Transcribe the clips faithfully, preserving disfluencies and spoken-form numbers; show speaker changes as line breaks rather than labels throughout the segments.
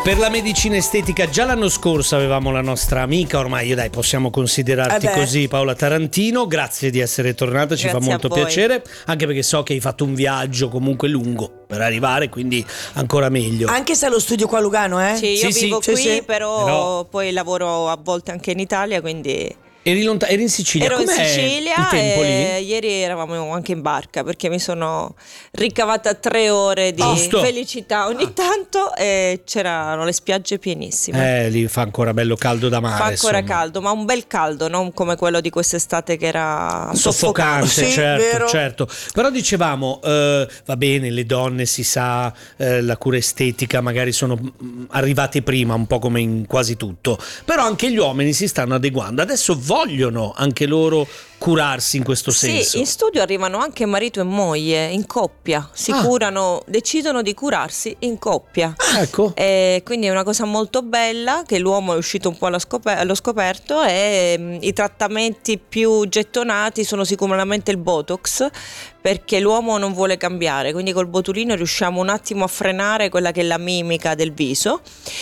Per la medicina estetica già l'anno scorso avevamo la nostra amica, ormai io dai possiamo considerarti
Eh beh.
così, Paola Tarantino. Grazie di essere tornata, ci
Grazie
fa molto
a voi.
piacere, anche perché so che hai fatto un viaggio comunque lungo per arrivare, quindi ancora meglio.
Anche se allo studio qua a Lugano, eh?
Sì, io
Sì, sì,
vivo
sì,
qui,
sì.
però,
Però-
poi lavoro a volte anche in Italia, quindi
Eri, lonta- eri in Sicilia,
ero in
com'è
Sicilia
il tempo
e
lì?
ieri eravamo anche in barca perché mi sono ricavata tre ore di
Giusto.
felicità ogni tanto e c'erano le spiagge pienissime.
Eh, lì fa ancora bello caldo da mare.
Fa ancora
insomma.
caldo, ma un bel caldo, non come quello di quest'estate che era
Soffocante,
Sì,
certo,
vero.
certo. Però dicevamo, eh, va bene, le donne si sa, eh, la cura estetica magari sono mm, arrivate prima, un po' come in quasi tutto. Però anche gli uomini si stanno adeguando. Adesso vogliono anche loro curarsi in questo senso.
Sì, in studio arrivano anche marito e moglie in coppia, si
Ah.
curano, decidono di curarsi in coppia.
Ecco.
E quindi è una cosa molto bella che l'uomo è uscito un po' allo, scoper- allo scoperto e mm, i trattamenti più gettonati sono sicuramente il Botox, perché l'uomo non vuole cambiare, quindi col botulino riusciamo un attimo a frenare quella che è la mimica del viso.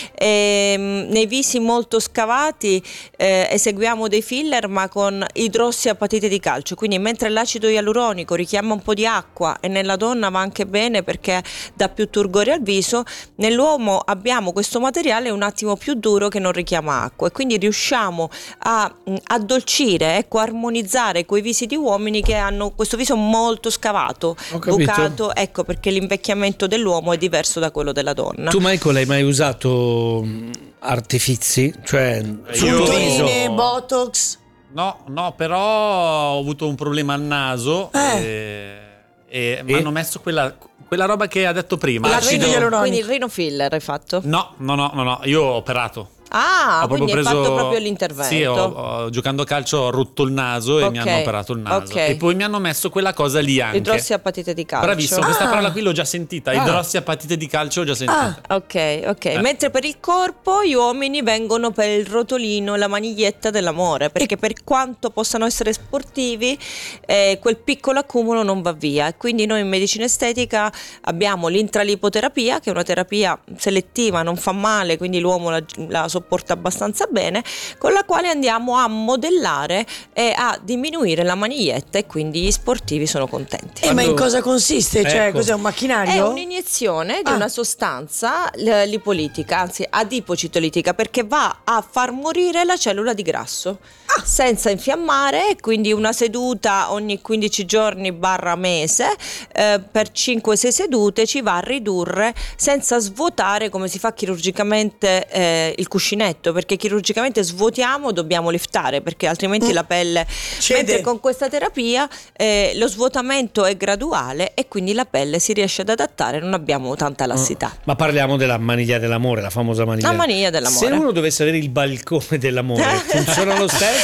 E, mm, nei visi molto scavati eh, eseguiamo dei filler ma con idrossiapatite di calcio, quindi mentre l'acido ialuronico richiama un po' di acqua e nella donna va anche bene perché dà più turgore al viso, nell'uomo abbiamo questo materiale un attimo più duro che non richiama acqua e quindi riusciamo a mh, addolcire, ecco, armonizzare quei visi di uomini che hanno questo viso molto scavato,
Ho capito.
bucato, ecco perché l'invecchiamento dell'uomo è diverso da quello della donna.
Tu, Michael, hai mai usato mm, artifici? Cioè, sul
Io-
tuo viso?
Puntoline, Botox.
No, no, però ho avuto un problema al naso
Eh.
e, e mi hanno messo quella, quella roba che ha detto prima.
L'acido
Acido-
ialuronico.
Quindi il rino filler hai fatto?
No, no, no, no, no, io ho operato.
Ah,
Ho proprio
quindi hai
preso-
fatto proprio l'intervento.
Sì, ho, ho- giocando a calcio ho rotto il naso e mi
Ok,
hanno operato il naso.
ok.
E poi mi hanno messo quella cosa lì anche.
Idrossiapatite di calcio.
Bravissimo, questa
Ah.
parola qui l'ho già sentita.
Ah.
Idrossiapatite di calcio l'ho già sentita.
Ok, ok. Mentre per il corpo gli uomini vengono per il rotolino, la maniglietta dell'amore, perché per quanto possano essere sportivi, eh, quel piccolo accumulo non va via. E quindi noi in medicina estetica abbiamo l'intralipoterapia, che è una terapia selettiva, non fa male, quindi l'uomo la, la sopporta abbastanza bene, con la quale andiamo a modellare e a diminuire la maniglietta e quindi gli sportivi sono contenti.
Eh, ma in
Quando-
cosa consiste? Cioè,
Ecco.
cos'è un
È
macchinario?
un'iniezione di
Ah.
una sostanza l- lipolitica, anzi adipocitolitica, perché va a far morire la cellula di grasso senza infiammare, e quindi una seduta ogni quindici giorni barra mese eh, per cinque sei sedute ci va a ridurre senza svuotare come si fa chirurgicamente eh, il cuscinetto, perché chirurgicamente svuotiamo, dobbiamo liftare perché altrimenti la pelle
Cede.
mentre con questa terapia eh, lo svuotamento è graduale e quindi la pelle si riesce ad adattare, non abbiamo tanta lassità.
Ma parliamo della maniglia dell'amore, la famosa maniglia.
La maniglia dell'amore.
Se uno dovesse avere il balcone dell'amore, funziona lo stesso?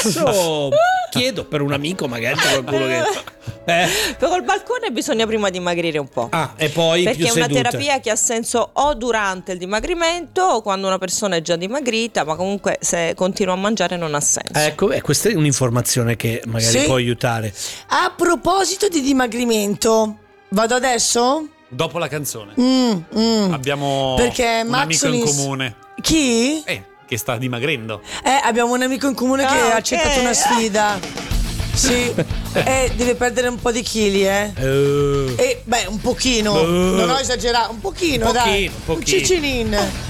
Chiedo per un amico, magari per qualcuno che. Eh.
Però col balcone bisogna prima dimagrire un po'.
Ah, e poi
perché
più
è una
sedute.
terapia che ha senso o durante il dimagrimento o quando una persona è già dimagrita, ma comunque se continua a mangiare non ha senso.
Ecco, e questa è un'informazione che magari
Sì.
può aiutare.
A proposito di dimagrimento, vado adesso?
Dopo la canzone.
Mm, mm.
Abbiamo
Perché
un
Max
amico in
Solis-
comune.
Chi?
Eh, che sta dimagrendo.
Eh, abbiamo un amico in comune che
Ah,
ha
ok.
accettato una sfida. Sì. Eh, deve perdere un po' di chili, eh.
Eh,
E beh, un pochino.
Eh.
Non ho esagerato, un pochino,
Un
dai.
pochino, un pochino.
Un cicinin.